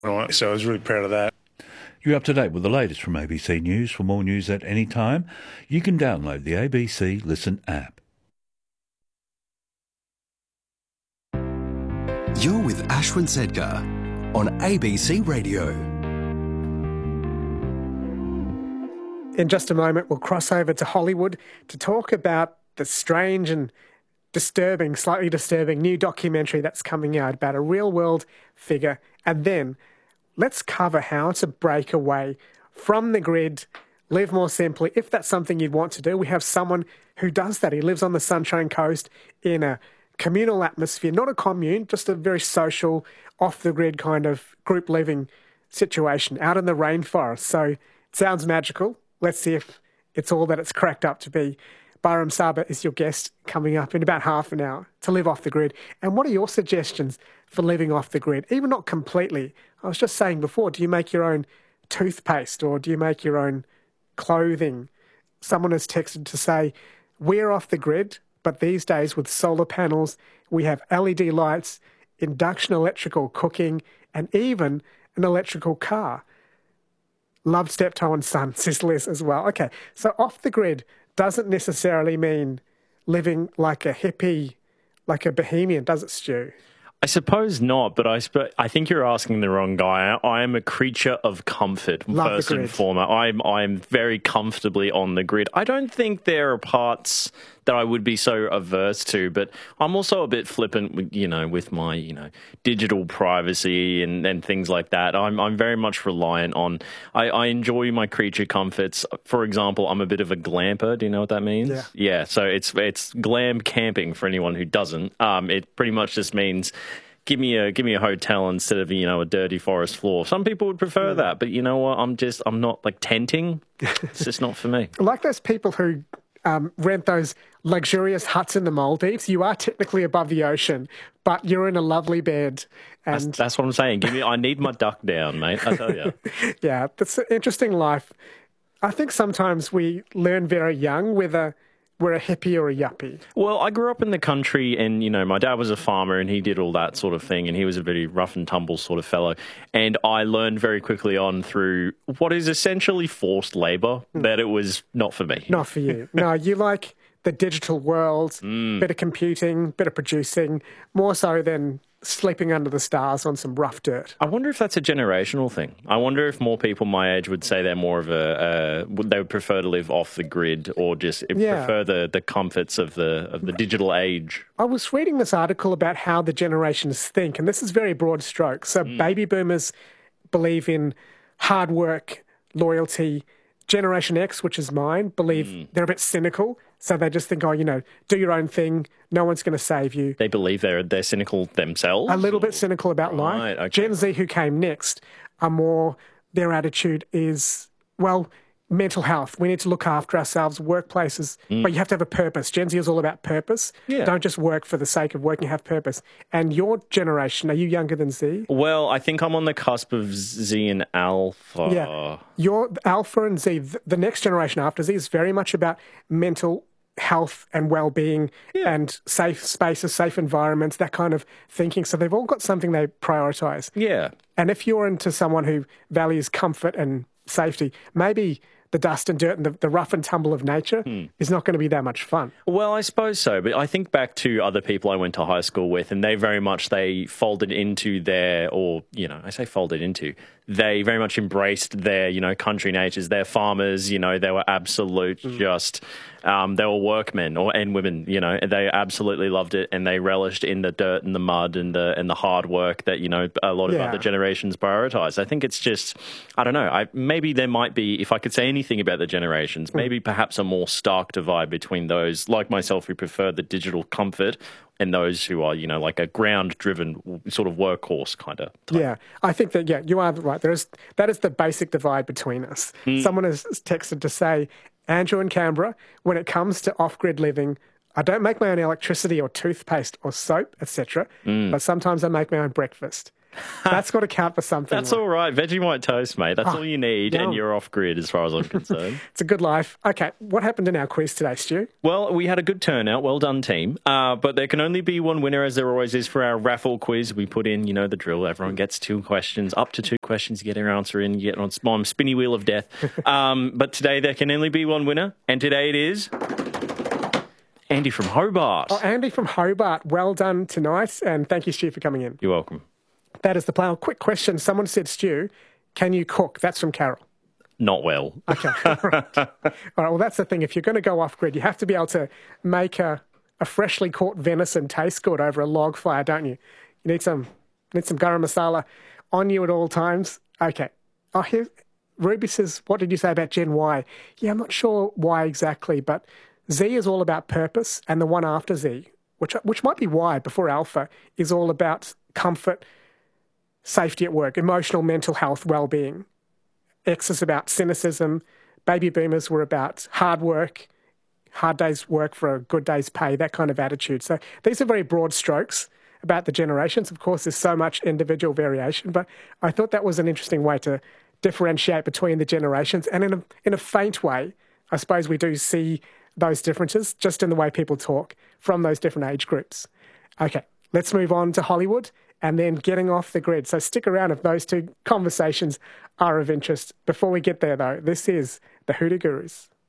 So I was really proud of that. You're up to date with the latest from ABC News. For more news at any time, you can download the ABC Listen app. You're with Ashwin Sedgar on ABC Radio. In just a moment, we'll cross over to Hollywood to talk about the strange and disturbing, slightly disturbing new documentary that's coming out about a real-world figure. And then let's cover how to break away from the grid, live more simply. If that's something you'd want to do, we have someone who does that. He lives on the Sunshine Coast in a communal atmosphere, not a commune, just a very social, off-the-grid kind of group living situation out in the rainforest. So it sounds magical. Let's see if it's all that it's cracked up to be. Byram Saba is your guest coming up in about half an hour to live off the grid. And what are your suggestions for living off the grid? Even not completely. I was just saying before, do you make your own toothpaste or do you make your own clothing? Someone has texted to say, we're off the grid, but these days with solar panels, we have LED lights, induction electrical cooking, and even an electrical car. Loved Steptoe and Son, says Liz as well. Okay, so off the grid doesn't necessarily mean living like a hippie, like a bohemian, does it, Stu? I suppose not, but I think you're asking the wrong guy. I am a creature of comfort, first and foremost. I'm very comfortably on the grid. I don't think there are parts that I would be so averse to, but I'm also a bit flippant, with my, digital privacy and things like that. I'm very much reliant on. I enjoy my creature comforts. For example, I'm a bit of a glamper. Do you know what that means? Yeah. Yeah. So it's glam camping for anyone who doesn't. It pretty much just means give me a hotel instead of a dirty forest floor. Some people would prefer that, but you know what? I'm not like tenting. It's just not for me. Like those people who rent those luxurious huts in the Maldives. You are technically above the ocean, but you're in a lovely bed. And that's what I'm saying. I need my duck down, mate. I tell you. Yeah, that's an interesting life. I think sometimes we learn very young whether we're a hippie or a yuppie. Well, I grew up in the country and, my dad was a farmer and he did all that sort of thing and he was a very rough and tumble sort of fellow. And I learned very quickly on through what is essentially forced labour that it was not for me. Not for you. No, you like the digital world, bit of computing, bit of producing, more so than sleeping under the stars on some rough dirt. I wonder if that's a generational thing. I wonder if more people my age would say they're more of they would prefer to live off the grid or just prefer the comforts of the digital age. I was reading this article about how the generations think, and this is very broad stroke. So baby boomers believe in hard work, loyalty. Generation X, which is mine, believe they're a bit cynical. So they just think, do your own thing. No one's going to save you. They believe they're cynical themselves? A little bit cynical about life. Okay. Gen Z, who came next, their attitude is, mental health. We need to look after ourselves, workplaces, but you have to have a purpose. Gen Z is all about purpose. Yeah. Don't just work for the sake of working, have purpose. And your generation, are you younger than Z? Well, I think I'm on the cusp of Z and Alpha. Yeah. Your Alpha and Z, the next generation after Z is very much about mental health and well-being and safe spaces, safe environments, that kind of thinking. So they've all got something they prioritise. Yeah. And if you're into someone who values comfort and safety, maybe the dust and dirt and the rough and tumble of nature is not going to be that much fun. Well, I suppose so. But I think back to other people I went to high school with, and they folded into they very much embraced their, country natures, their farmers, they were absolute they were workmen and women, they absolutely loved it and they relished in the dirt and the mud and the hard work that, a lot of other generations prioritize. I think it's just, I don't know, maybe there might be, if I could say anything about the generations, maybe perhaps a more stark divide between those like myself who prefer the digital comfort and those who are, like a ground-driven sort of workhorse kind of type. Yeah, I think that, you are right. That is the basic divide between us. Someone has texted to say, Andrew in Canberra, when it comes to off-grid living, I don't make my own electricity or toothpaste or soap, etc., but sometimes I make my own breakfast. That's got to count for something. That's all right. Vegemite toast, mate. That's all you need, yum. and you're off grid as far as I'm concerned. It's a good life. Okay, what happened in our quiz today, Stu? Well, we had a good turnout. Well done, team. But there can only be one winner, as there always is for our raffle quiz. We put in, the drill. Everyone gets 2 questions, up to 2 questions. You get your answer in. You get on spinny wheel of death. But today there can only be one winner, and today it is Andy from Hobart. Oh, Andy from Hobart. Well done tonight, and thank you, Stu, for coming in. You're welcome. That is the plan. Quick question. Someone said, Stu, can you cook? That's from Carol. Not well. Okay, all right. All right, well, that's the thing. If you're going to go off-grid, you have to be able to make a freshly caught venison taste good over a log fire, don't you? You need some garam masala on you at all times. Okay. Oh, here, Ruby says, what did you say about Gen Y? Yeah, I'm not sure why exactly, but Z is all about purpose, and the one after Z, which might be Y before Alpha, is all about comfort, safety at work, emotional, mental health, well-being. X is about cynicism. Baby boomers were about hard work, hard day's work for a good day's pay, that kind of attitude. So these are very broad strokes about the generations. Of course, there's so much individual variation, but I thought that was an interesting way to differentiate between the generations. And in a faint way, I suppose we do see those differences just in the way people talk from those different age groups. Okay, let's move on to Hollywood and then getting off the grid. So stick around if those 2 conversations are of interest. Before we get there, though, this is the Hoodoo Gurus.